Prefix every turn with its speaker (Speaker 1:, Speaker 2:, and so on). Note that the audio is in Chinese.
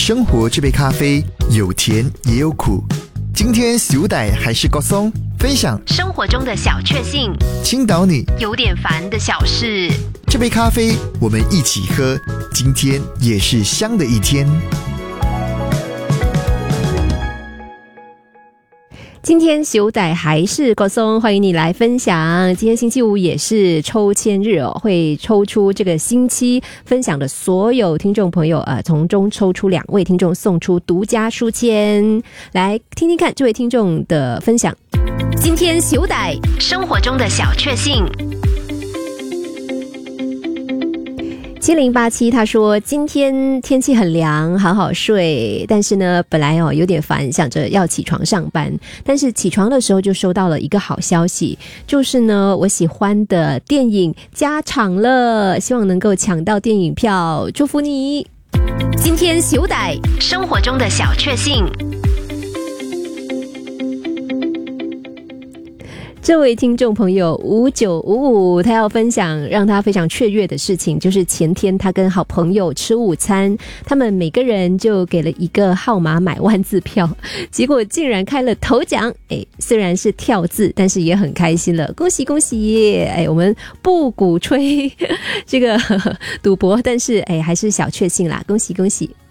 Speaker 1: 生活这杯咖啡有甜也有苦。今天小弟还是郭松分享
Speaker 2: 生活中的小确幸，
Speaker 1: 倾倒你
Speaker 2: 有点烦的小事。
Speaker 1: 这杯咖啡我们一起喝，今天也是香的一天。
Speaker 3: 今天小弟还是郭松，欢迎你来分享。今天星期五也是抽签日哦，会抽出这个星期分享的所有听众朋友，从中抽出2位听众送出独家书签，来听听看这位听众的分享。今天小弟
Speaker 2: 生活中的小确幸。
Speaker 3: 7087他说今天天气很凉，好好睡，但是呢本来有点烦，想着要起床上班，但是起床的时候就收到了一个好消息，就是呢我喜欢的电影加场了，希望能够抢到电影票，祝福你。
Speaker 2: 今天小弟生活中的小确幸。
Speaker 3: 这位听众朋友5955，他要分享让他非常雀跃的事情，就是前天他跟好朋友吃午餐，他们每个人就给了一个号码买万字票，结果竟然开了头奖，虽然是跳字，但是也很开心了，恭喜恭喜！我们不鼓吹这个赌博，但是还是小确幸啦，恭喜恭喜。